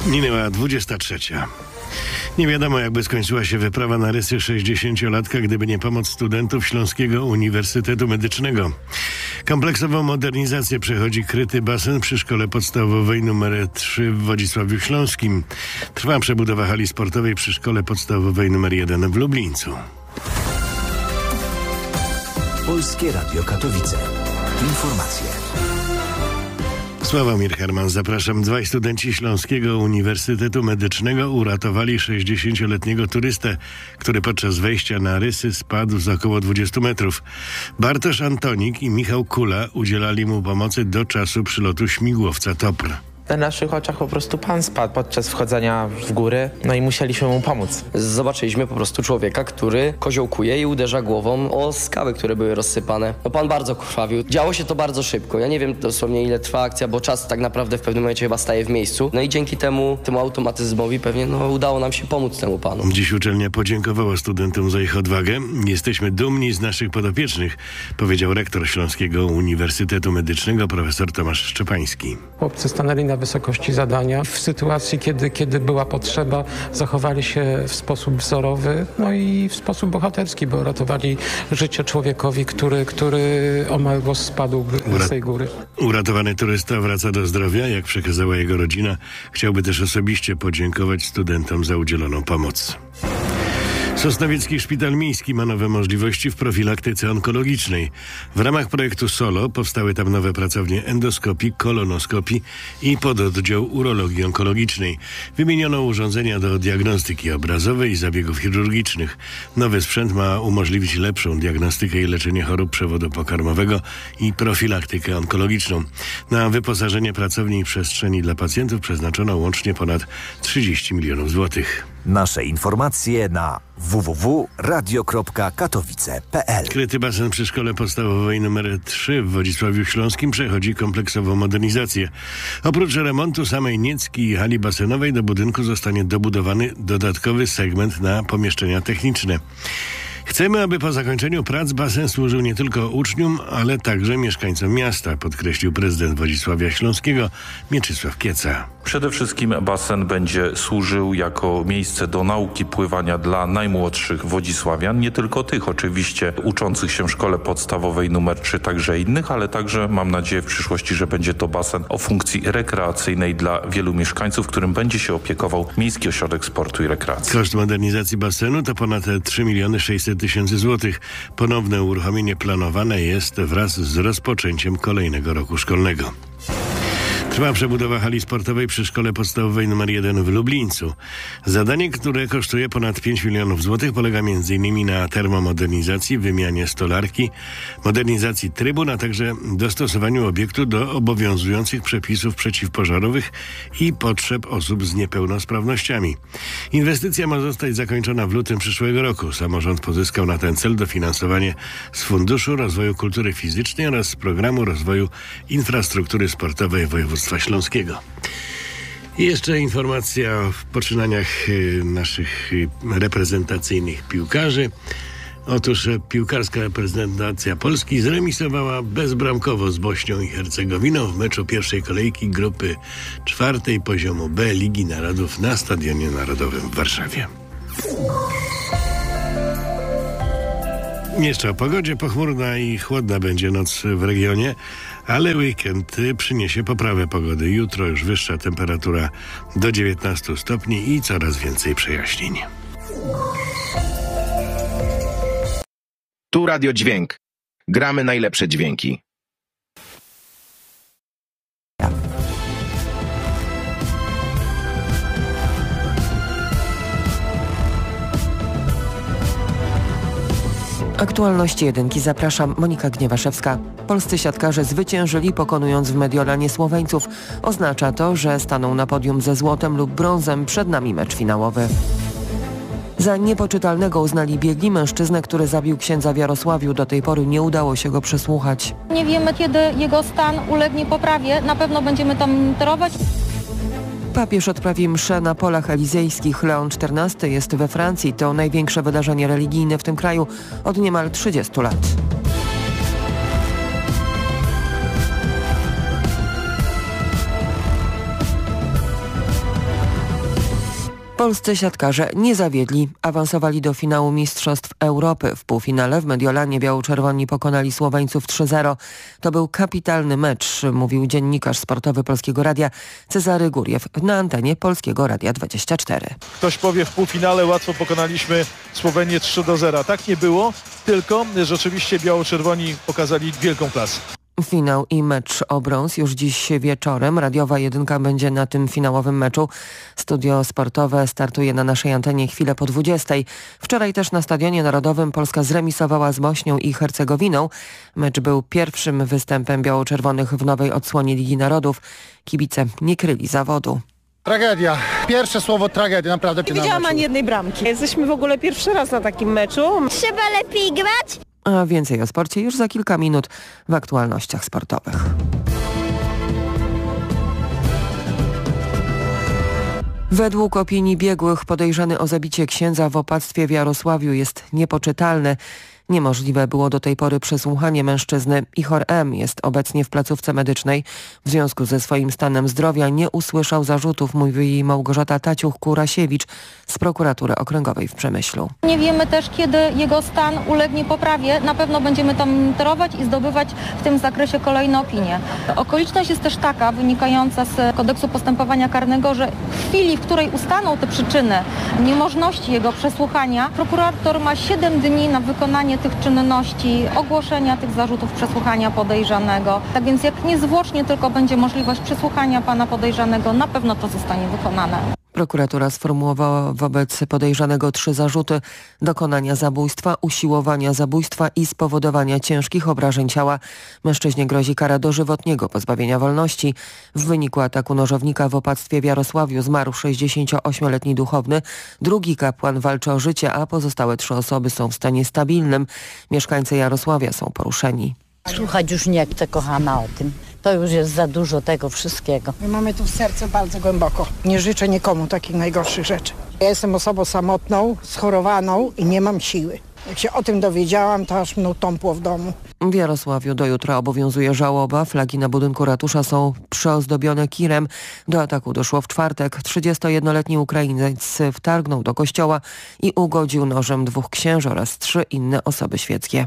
Minęła 23. Nie wiadomo, jakby skończyła się wyprawa na rysy 60-latka, gdyby nie pomoc studentów Śląskiego Uniwersytetu Medycznego. Kompleksową modernizację przechodzi kryty basen przy szkole podstawowej nr 3 w Wodzisławiu Śląskim. Trwa przebudowa hali sportowej przy szkole podstawowej nr 1 w Lublińcu. Polskie Radio Katowice. Informacje. Sławomir Herman, zapraszam. Dwaj studenci Śląskiego Uniwersytetu Medycznego uratowali 60-letniego turystę, który podczas wejścia na rysy spadł z około 20 metrów. Bartosz Antonik i Michał Kula udzielali mu pomocy do czasu przylotu śmigłowca TOPR. Na naszych oczach po prostu pan spadł podczas wchodzenia w góry, no i musieliśmy mu pomóc. Zobaczyliśmy po prostu człowieka, który koziołkuje i uderza głową o skały, które były rozsypane. No pan bardzo krwawił. Działo się to bardzo szybko. Ja nie wiem dosłownie ile trwa akcja, bo czas tak naprawdę w pewnym momencie chyba staje w miejscu. No i dzięki temu automatyzmowi pewnie udało nam się pomóc temu panu. Dziś uczelnia podziękowała studentom za ich odwagę. Jesteśmy dumni z naszych podopiecznych, powiedział rektor Śląskiego Uniwersytetu Medycznego profesor Tomasz Szczepański. Chłopcy stanęli na wysokości zadania. W sytuacji, kiedy była potrzeba, zachowali się w sposób wzorowy, no i w sposób bohaterski, bo ratowali życie człowiekowi, który omal spadł z tej góry. Uratowany turysta wraca do zdrowia. Jak przekazała jego rodzina, chciałby też osobiście podziękować studentom za udzieloną pomoc. Sosnowiecki Szpital Miejski ma nowe możliwości w profilaktyce onkologicznej. W ramach projektu SOLO powstały tam nowe pracownie endoskopii, kolonoskopii i pododdział urologii onkologicznej. Wymieniono urządzenia do diagnostyki obrazowej i zabiegów chirurgicznych. Nowy sprzęt ma umożliwić lepszą diagnostykę i leczenie chorób przewodu pokarmowego i profilaktykę onkologiczną. Na wyposażenie pracowni i przestrzeni dla pacjentów przeznaczono łącznie ponad 30 milionów złotych. Nasze informacje na www.radio.katowice.pl. Kryty basen przy szkole podstawowej nr 3 w Wodzisławiu Śląskim przechodzi kompleksową modernizację. Oprócz remontu samej niecki i hali basenowej do budynku zostanie dobudowany dodatkowy segment na pomieszczenia techniczne. Chcemy, aby po zakończeniu prac basen służył nie tylko uczniom, ale także mieszkańcom miasta, podkreślił prezydent Wodzisławia Śląskiego Mieczysław Kieca. Przede wszystkim basen będzie służył jako miejsce do nauki pływania dla najmłodszych wodzisławian, nie tylko tych oczywiście uczących się w szkole podstawowej nr 3, także innych, ale także mam nadzieję w przyszłości, że będzie to basen o funkcji rekreacyjnej dla wielu mieszkańców, którym będzie się opiekował Miejski Ośrodek Sportu i Rekreacji. Koszt modernizacji basenu to ponad 3 600 000 złotych. Ponowne uruchomienie planowane jest wraz z rozpoczęciem kolejnego roku szkolnego. Trwa przebudowa hali sportowej przy szkole podstawowej nr 1 w Lublińcu. Zadanie, które kosztuje ponad 5 milionów złotych, polega m.in. na termomodernizacji, wymianie stolarki, modernizacji trybun, a także dostosowaniu obiektu do obowiązujących przepisów przeciwpożarowych i potrzeb osób z niepełnosprawnościami. Inwestycja ma zostać zakończona w lutym przyszłego roku. Samorząd pozyskał na ten cel dofinansowanie z Funduszu Rozwoju Kultury Fizycznej oraz z Programu Rozwoju Infrastruktury Sportowej Województwa Śląskiego. I jeszcze informacja o poczynaniach naszych reprezentacyjnych piłkarzy. Otóż piłkarska reprezentacja Polski zremisowała bezbramkowo z Bośnią i Hercegowiną w meczu pierwszej kolejki grupy 4 poziomu B Ligi Narodów na Stadionie Narodowym w Warszawie. Jeszcze o pogodzie. Pochmurna i chłodna będzie noc w regionie, ale weekend przyniesie poprawę pogody. Jutro już wyższa temperatura do 19 stopni i coraz więcej przejaśnień. Tu Radio Dźwięk. Gramy najlepsze dźwięki. Aktualności jedynki, zapraszam, Monika Gniewaszewska. Polscy siatkarze zwyciężyli, pokonując w Mediolanie Słoweńców. Oznacza to, że staną na podium ze złotem lub brązem. Przed nami mecz finałowy. Za niepoczytalnego uznali biegli mężczyznę, który zabił księdza w Jarosławiu. Do tej pory nie udało się go przesłuchać. Nie wiemy, kiedy jego stan ulegnie poprawie. Na pewno będziemy to monitorować. Papież odprawi mszę na polach elizejskich. Leon XIV jest we Francji. To największe wydarzenie religijne w tym kraju od niemal 30 lat. Polscy siatkarze nie zawiedli. Awansowali do finału Mistrzostw Europy. W półfinale w Mediolanie biało-czerwoni pokonali Słoweńców 3-0. To był kapitalny mecz, mówił dziennikarz sportowy Polskiego Radia Cezary Góriew na antenie Polskiego Radia 24. Ktoś powie, w półfinale łatwo pokonaliśmy Słowenię 3-0. Tak nie było, tylko rzeczywiście biało-czerwoni pokazali wielką klasę. Finał i mecz o brąz już dziś wieczorem. Radiowa Jedynka będzie na tym finałowym meczu. Studio sportowe startuje na naszej antenie chwilę po 20. Wczoraj też na Stadionie Narodowym Polska zremisowała z Bośnią i Hercegowiną. Mecz był pierwszym występem biało-czerwonych w nowej odsłonie Ligi Narodów. Kibice nie kryli zawodu. Tragedia. Pierwsze słowo tragedia, naprawdę. Nie widziałam ani jednej bramki. Jesteśmy w ogóle pierwszy raz na takim meczu. Trzeba lepiej grać. A więcej o sporcie już za kilka minut w aktualnościach sportowych. Według opinii biegłych podejrzany o zabicie księdza w opactwie w Jarosławiu jest niepoczytalny. Niemożliwe było do tej pory przesłuchanie mężczyzny. Ichor M. jest obecnie w placówce medycznej. W związku ze swoim stanem zdrowia nie usłyszał zarzutów, mówi Małgorzata Taciuch-Kurasiewicz z prokuratury okręgowej w Przemyślu. Nie wiemy też, kiedy jego stan ulegnie poprawie. Na pewno będziemy to monitorować i zdobywać w tym zakresie kolejne opinie. Okoliczność jest też taka, wynikająca z kodeksu postępowania karnego, że w chwili, w której ustaną te przyczyny niemożności jego przesłuchania, prokurator ma 7 dni na wykonanie tych czynności, ogłoszenia tych zarzutów, przesłuchania podejrzanego. Tak więc jak niezwłocznie tylko będzie możliwość przesłuchania pana podejrzanego, na pewno to zostanie wykonane. Prokuratura sformułowała wobec podejrzanego 3 zarzuty: dokonania zabójstwa, usiłowania zabójstwa i spowodowania ciężkich obrażeń ciała. Mężczyźnie grozi kara dożywotniego pozbawienia wolności. W wyniku ataku nożownika w opactwie w Jarosławiu zmarł 68-letni duchowny. Drugi kapłan walczy o życie, a pozostałe 3 osoby są w stanie stabilnym. Mieszkańcy Jarosławia są poruszeni. Słuchać już nie chcę, kochana, o tym. To już jest za dużo tego wszystkiego. My mamy tu w sercu bardzo głęboko. Nie życzę nikomu takich najgorszych rzeczy. Ja jestem osobą samotną, schorowaną i nie mam siły. Jak się o tym dowiedziałam, to aż mną tąpło w domu. W Jarosławiu do jutra obowiązuje żałoba. Flagi na budynku ratusza są przyozdobione kirem. Do ataku doszło w czwartek. 31-letni Ukrainiec wtargnął do kościoła i ugodził nożem 2 księży oraz 3 inne osoby świeckie.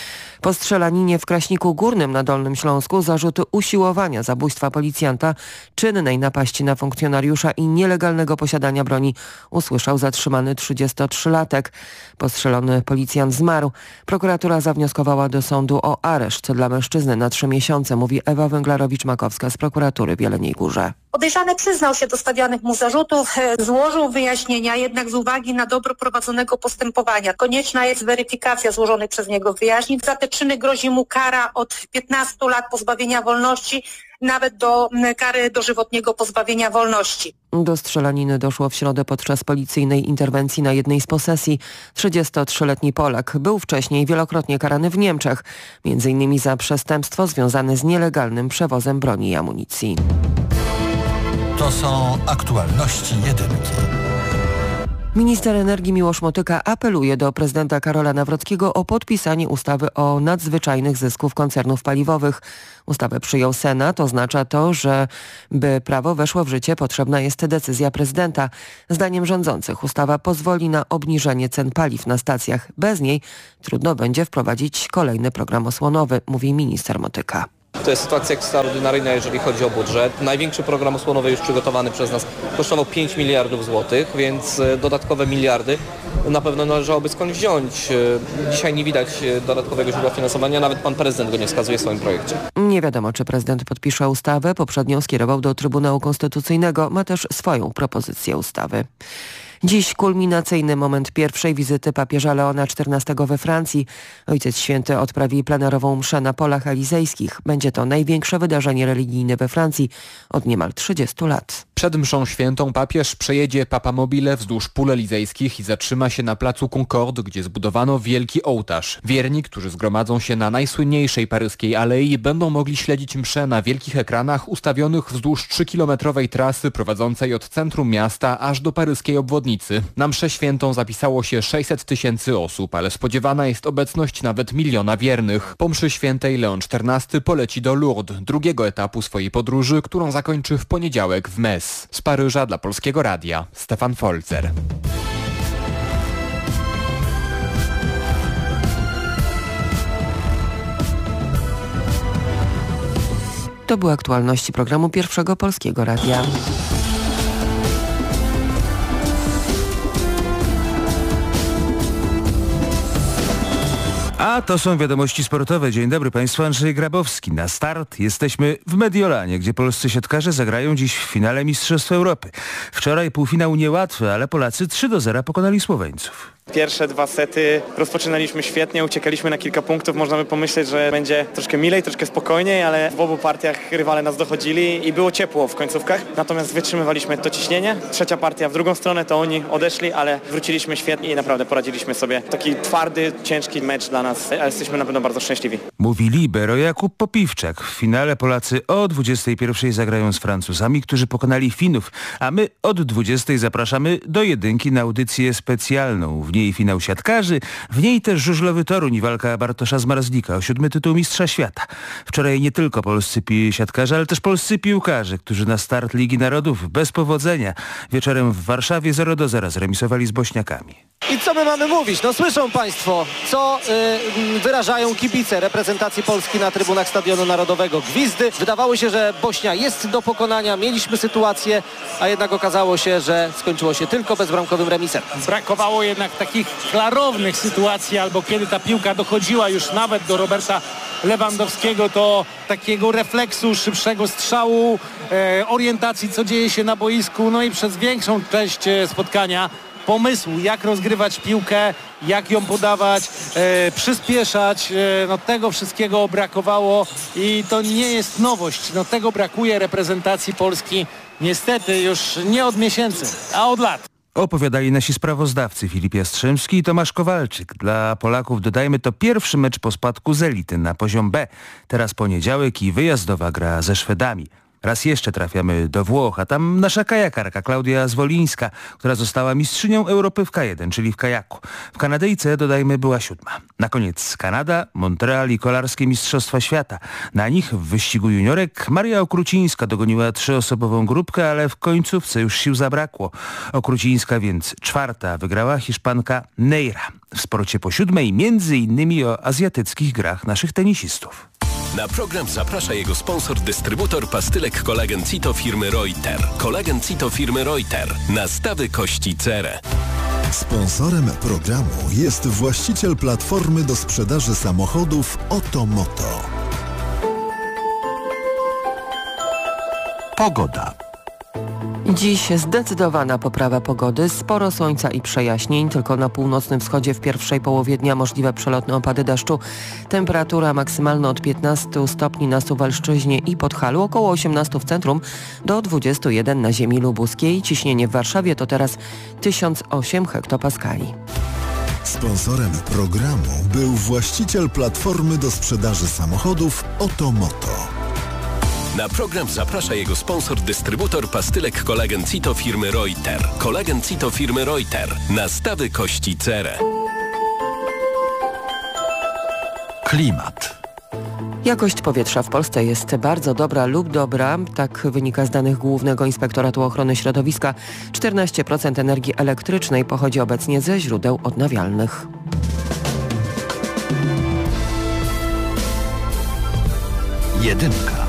Po strzelaninie w Kraśniku Górnym na Dolnym Śląsku zarzuty usiłowania zabójstwa policjanta, czynnej napaści na funkcjonariusza i nielegalnego posiadania broni usłyszał zatrzymany 33-latek. Postrzelony policjant zmarł. Prokuratura zawnioskowała do sądu o areszt dla mężczyzny na 3 miesiące, mówi Ewa Węglarowicz-Makowska z prokuratury w Jeleniej Górze. Podejrzany przyznał się do stawianych mu zarzutów, złożył wyjaśnienia, jednak z uwagi na dobro prowadzonego postępowania konieczna jest weryfikacja złożonych przez niego wyjaśnień. Za te czyny grozi mu kara od 15 lat pozbawienia wolności, nawet do kary dożywotniego pozbawienia wolności. Do strzelaniny doszło w środę podczas policyjnej interwencji na jednej z posesji. 33-letni Polak był wcześniej wielokrotnie karany w Niemczech, m.in. za przestępstwo związane z nielegalnym przewozem broni i amunicji. To są aktualności jedynki. Minister energii Miłosz Motyka apeluje do prezydenta Karola Nawrockiego o podpisanie ustawy o nadzwyczajnych zysków koncernów paliwowych. Ustawę przyjął Senat. Oznacza to, że by prawo weszło w życie, potrzebna jest decyzja prezydenta. Zdaniem rządzących ustawa pozwoli na obniżenie cen paliw na stacjach. Bez niej trudno będzie wprowadzić kolejny program osłonowy, mówi minister Motyka. To jest sytuacja ekstraordynaryjna, jeżeli chodzi o budżet. Największy program osłonowy już przygotowany przez nas kosztował 5 miliardów złotych, więc dodatkowe miliardy na pewno należałoby skądś wziąć. Dzisiaj nie widać dodatkowego źródła finansowania, nawet pan prezydent go nie wskazuje w swoim projekcie. Nie wiadomo, czy prezydent podpisze ustawę. Poprzednio skierował do Trybunału Konstytucyjnego. Ma też swoją propozycję ustawy. Dziś kulminacyjny moment pierwszej wizyty papieża Leona XIV we Francji. Ojciec Święty odprawi plenerową mszę na polach elizejskich. Będzie to największe wydarzenie religijne we Francji od niemal 30 lat. Przed mszą świętą papież przejedzie papamobile wzdłuż pól elizejskich i zatrzyma się na placu Concorde, gdzie zbudowano wielki ołtarz. Wierni, którzy zgromadzą się na najsłynniejszej paryskiej alei, będą mogli śledzić mszę na wielkich ekranach ustawionych wzdłuż 3-kilometrowej trasy prowadzącej od centrum miasta aż do paryskiej obwodnicy. Na mszę świętą zapisało się 600 000 osób, ale spodziewana jest obecność nawet 1 miliona wiernych. Po mszy świętej Leon XIV poleci do Lourdes, drugiego etapu swojej podróży, którą zakończy w poniedziałek w Metz. SMS. Z Paryża dla Polskiego Radia Stefan Folzer. To były aktualności programu Pierwszego Polskiego Radia. A to są wiadomości sportowe. Dzień dobry Państwu, Andrzej Grabowski. Na start jesteśmy w Mediolanie, gdzie polscy siatkarze zagrają dziś w finale Mistrzostw Europy. Wczoraj półfinał niełatwy, ale Polacy 3-0 pokonali Słoweńców. Pierwsze 2 sety rozpoczynaliśmy świetnie, uciekaliśmy na kilka punktów. Można by pomyśleć, że będzie troszkę milej, troszkę spokojniej, ale w obu partiach rywale nas dochodzili i było ciepło w końcówkach. Natomiast wytrzymywaliśmy to ciśnienie. Trzecia partia w drugą stronę, to oni odeszli, ale wróciliśmy świetnie i naprawdę poradziliśmy sobie. Taki twardy, ciężki mecz dla nas, ale jesteśmy na pewno bardzo szczęśliwi. Mówi libero Jakub Popiwczak. W finale Polacy o 21:00 zagrają z Francuzami, którzy pokonali Finów, a my od 20:00 zapraszamy do Jedynki na audycję specjalną. W niej finał siatkarzy, w niej też żużlowy Toruń i walka Bartosza Zmarzlika o 7. tytuł Mistrza Świata. Wczoraj nie tylko polscy siatkarze, ale też polscy piłkarze, którzy na start Ligi Narodów bez powodzenia wieczorem w Warszawie 0-0 zremisowali z Bośniakami. I co my mamy mówić? No słyszą Państwo, co wyrażają kibice reprezentacji Polski na trybunach Stadionu Narodowego. Gwizdy. Wydawało się, że Bośnia jest do pokonania. Mieliśmy sytuację, a jednak okazało się, że skończyło się tylko bezbramkowym remisem. Brakowało jednak takich klarownych sytuacji, albo kiedy ta piłka dochodziła już nawet do Roberta Lewandowskiego, to takiego refleksu, szybszego strzału, orientacji, co dzieje się na boisku, no i przez większą część spotkania pomysłu, jak rozgrywać piłkę, jak ją podawać, przyspieszać, no tego wszystkiego brakowało i to nie jest nowość, no tego brakuje reprezentacji Polski niestety już nie od miesięcy, a od lat. Opowiadali nasi sprawozdawcy Filip Jastrzębski i Tomasz Kowalczyk. Dla Polaków, dodajmy, to pierwszy mecz po spadku z elity na poziom B. Teraz poniedziałek i wyjazdowa gra ze Szwedami. Raz jeszcze trafiamy do Włoch, a tam nasza kajakarka Klaudia Zwolińska, która została mistrzynią Europy w K1, czyli w kajaku. W Kanadyjce, dodajmy, była 7. Na koniec Kanada, Montreal i kolarskie Mistrzostwa Świata. Na nich w wyścigu juniorek Maria Okrucińska dogoniła 3-osobową grupkę, ale w końcówce już sił zabrakło. Okrucińska więc 4. wygrała Hiszpanka Neira. W sporcie po 7 między innymi o azjatyckich grach naszych tenisistów. Na program zaprasza jego sponsor, dystrybutor pastylek Kolagen Cito firmy Reuter. Kolagen Cito firmy Reuter. Nastawy kości cerę. Sponsorem programu jest właściciel platformy do sprzedaży samochodów Otomoto. Pogoda. Dziś zdecydowana poprawa pogody, sporo słońca i przejaśnień, tylko na północnym wschodzie w pierwszej połowie dnia możliwe przelotne opady deszczu. Temperatura maksymalna od 15 stopni na Suwalszczyźnie i Podhalu, około 18 w centrum, do 21 na ziemi lubuskiej. Ciśnienie w Warszawie to teraz 1008 hektopaskali. Sponsorem programu był właściciel platformy do sprzedaży samochodów Otomoto. Na program zaprasza jego sponsor, dystrybutor pastylek Kolagen Cito firmy Reuter. Kolagen Cito firmy Reuter. Nastawy kości cerę. Klimat. Jakość powietrza w Polsce jest bardzo dobra lub dobra, tak wynika z danych Głównego Inspektoratu Ochrony Środowiska. 14% energii elektrycznej pochodzi obecnie ze źródeł odnawialnych. Jedynka.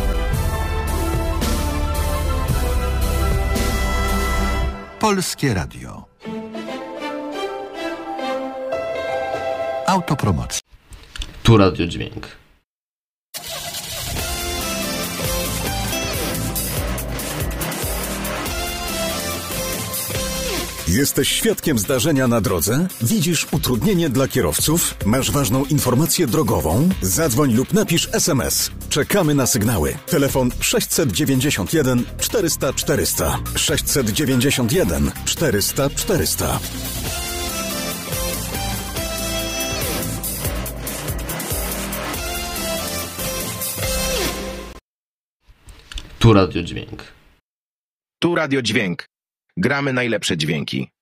Polskie Radio. Autopromocja. Tu Radio Dźwięk. Jesteś świadkiem zdarzenia na drodze? Widzisz utrudnienie dla kierowców? Masz ważną informację drogową? Zadzwoń lub napisz SMS. Czekamy na sygnały. Telefon 691 400 400. 691 400 400. Tu Radio Dźwięk. Tu Radio Dźwięk. Gramy najlepsze dźwięki.